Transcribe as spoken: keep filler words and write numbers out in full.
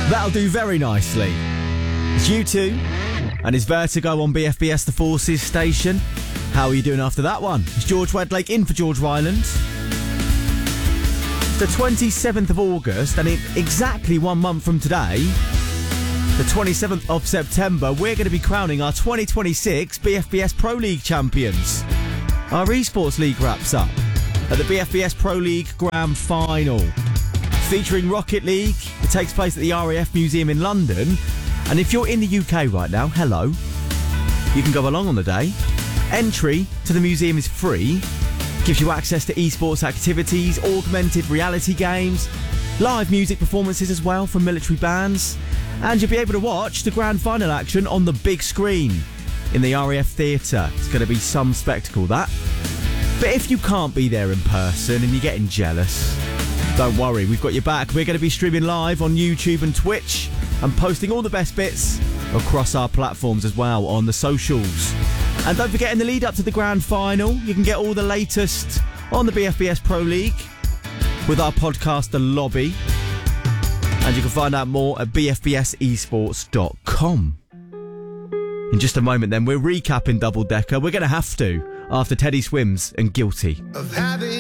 That'll do very nicely. It's U two and it's Vertigo on B F B S The Forces station. How are you doing after that one? It's George Wedlake in for George Ryland. It's the twenty-seventh of August, and in exactly one month from today, the twenty-seventh of September, we're going to be crowning our twenty twenty-six B F B S Pro League champions. Our esports league wraps up at the B F B S Pro League Grand Final. Featuring Rocket League, it takes place at the R A F Museum in London. And if you're in the U K right now, hello, you can go along on the day. Entry to the museum is free, gives you access to esports activities, augmented reality games, live music performances as well from military bands, and you'll be able to watch the grand final action on the big screen in the R A F Theatre. It's going to be some spectacle, that. But if you can't be there in person and you're getting jealous, don't worry, we've got your back. We're going to be streaming live on YouTube and Twitch and posting all the best bits across our platforms as well on the socials. And don't forget, in the lead up to the grand final, you can get all the latest on the B F B S Pro League with our podcast, The Lobby. And you can find out more at b f b s esports dot com. In just a moment then, we're recapping Double Decker. We're going to have to, after Teddy Swims and Guilty. Of having